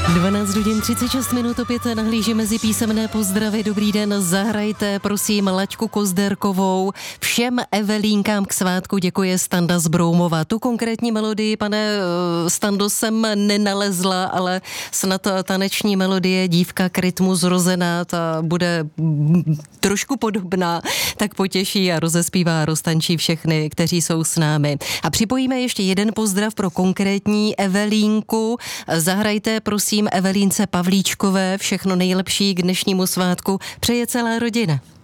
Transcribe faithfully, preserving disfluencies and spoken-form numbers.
dvanáct hodin třicet šest minut, opět nahlížím mezi písemné pozdravy. Dobrý den, zahrajte prosím Laďku Kozderkovou. Všem Evelínkám k svátku děkuje Standa z Broumova. Tu konkrétní melodii, pane Stando, jsem nenalezla, ale snad taneční melodie Dívka k rytmu zrozená, ta bude trošku podobná, tak potěší a rozespívá a roztančí všechny, kteří jsou s námi. A připojíme ještě jeden pozdrav pro konkrétní Evelínku. Zahrajte prosím Evelínce Pavlíčkové, všechno nejlepší k dnešnímu svátku přeje celá rodina.